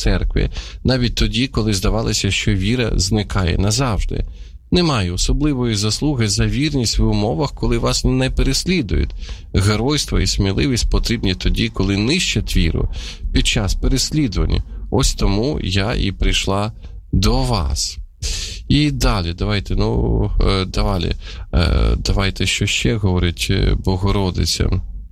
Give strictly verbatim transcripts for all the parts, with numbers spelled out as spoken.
церкви, навіть тоді, коли здавалося, що віра зникає назавжди. Немає особливої заслуги за вірність в умовах, коли вас не переслідують. Геройство і сміливість потрібні тоді, коли нищать віру під час переслідування. Ось тому я і прийшла до вас. І далі, давайте, ну, далі, давайте, що ще говорить Богородиця.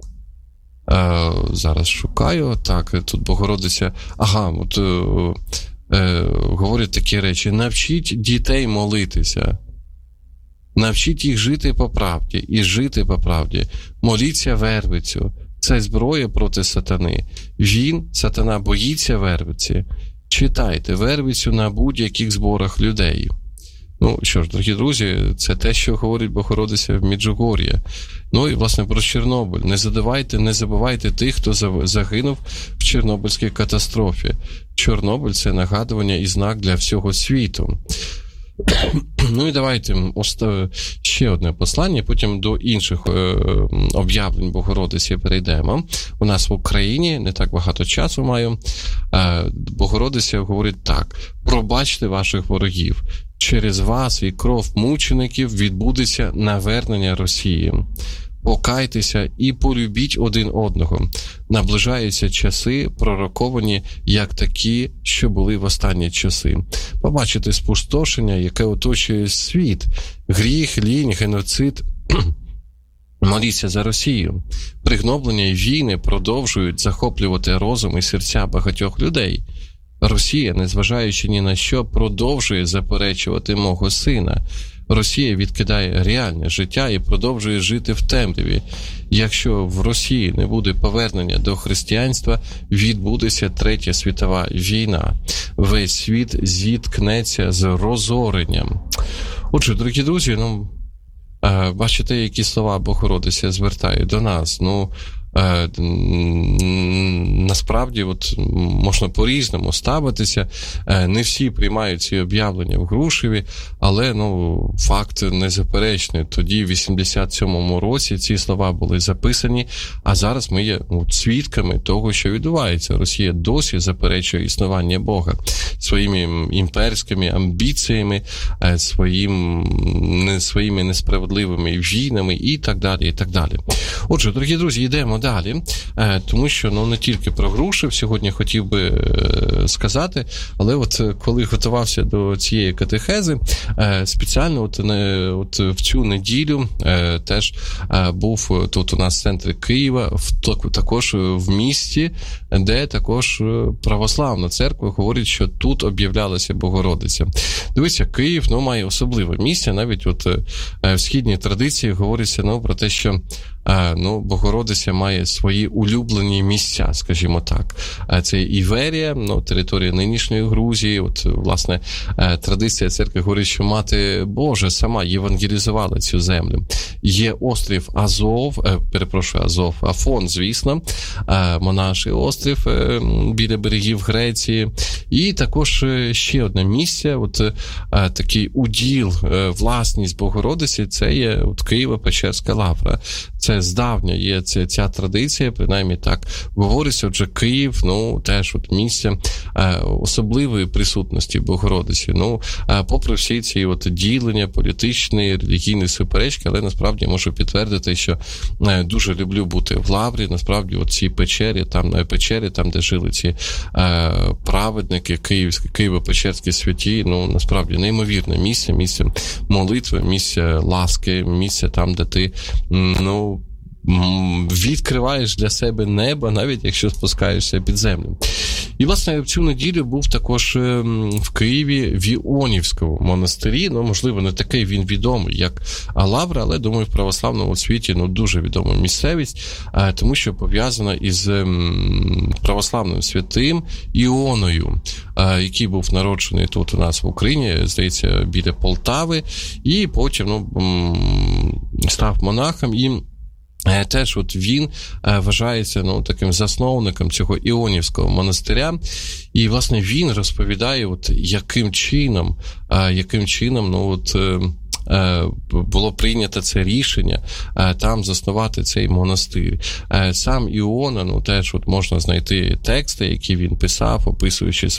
Зараз шукаю, так, тут Богородиця, ага, от е, говорять такі речі: навчіть дітей молитися, навчіть їх жити по правді і жити по правді, моліться вервицю, це зброя проти сатани. Він, сатана, боїться вервиці. Читайте вервицю на будь-яких зборах людей. Ну, що ж, дорогі друзі, це те, що говорить Богородиця в Меджугор'ї. Ну і, власне, про Чорнобиль. Не задавайте, не забувайте тих, хто загинув в Чорнобильській катастрофі. Чорнобиль – це нагадування і знак для всього світу. Ну і давайте ще одне послання, потім до інших об'явлень Богородиці перейдемо. У нас в Україні не так багато часу маю. Богородиця говорить так: пробачте ваших ворогів. Через вас і кров мучеників відбудеться навернення Росії. Покайтеся і полюбіть один одного. Наближаються часи, пророковані як такі, що були в останні часи. Побачите спустошення, яке оточує світ, гріх, лінь, геноцид. Моліться за Росію. Пригноблення і війни продовжують захоплювати розум і серця багатьох людей. Росія, незважаючи ні на що, продовжує заперечувати мого сина. Росія відкидає реальне життя і продовжує жити в темряві. Якщо в Росії не буде повернення до християнства, відбудеться Третя світова війна. Весь світ зіткнеться з розоренням. Отже, дорогі друзі, ну, бачите, які слова Богородиця звертає до нас. Ну, насправді, от, можна по-різному ставитися. Не всі приймають ці об'явлення в Грушеві, але, ну, факт незаперечний. Тоді, в вісімдесят сьомому році, ці слова були записані, а зараз ми є, ну, свідками того, що відбувається. Росія досі заперечує існування Бога своїми імперськими амбіціями, своїм, не, своїми несправедливими війнами і так далі, і так далі. Отже, дорогі друзі, йдемо далі, тому що, ну, не тільки про Грушев сьогодні хотів би сказати, але от коли готувався до цієї катехези, спеціально от, от в цю неділю теж був тут у нас в центрі Києва, в, також в місті, де також православна церква говорить, що тут об'являлася Богородиця. Дивіться, Київ, ну, має особливе місце, навіть от в східній традиції говориться, ну, про те, що ну, Богородиця має свої улюблені місця, скажімо так. Це Іверія, ну, територія нинішньої Грузії. От, власне, традиція церкви говорить, що Мати Божа сама євангелізувала цю землю. Є острів Азов, перепрошую, Азов, Афон, звісно, монаший острів біля берегів Греції. І також ще одне місце, от такий уділ, власність Богородиці, це є от Києво-Печерська лавра. Це здавня є ця, ця традиція, принаймні так говориться. Отже, Київ, ну, теж от місце е, особливої присутності Богородиці. Ну, е, попри всі ці от ділення, політичні, релігійні суперечки, але насправді можу підтвердити, що е, дуже люблю бути в лаврі. Насправді, от ці печері, там, е, печері, там, де жили ці е, праведники, київські, Києво-Печерські святі, ну, насправді, неймовірне місце, місце молитви, місце ласки, місце там, де ти, ну, відкриваєш для себе небо, навіть якщо спускаєшся під землю. І, власне, в цю неділю був також в Києві в Іонівському монастирі. Ну, можливо, не такий він відомий, як Лавра, але, думаю, в православному світі, ну, дуже відома місцевість, тому що пов'язана із православним святим Іоною, який був народжений тут у нас в Україні, здається, біля Полтави, і потім, ну, став монахом, і теж от він вважається, ну, таким засновником цього Іонівського монастиря. І, власне, він розповідає, от яким чином, яким чином, ну, от було прийнято це рішення там заснувати цей монастир. Сам Іона, ну, теж от можна знайти тексти, які він писав, описуючи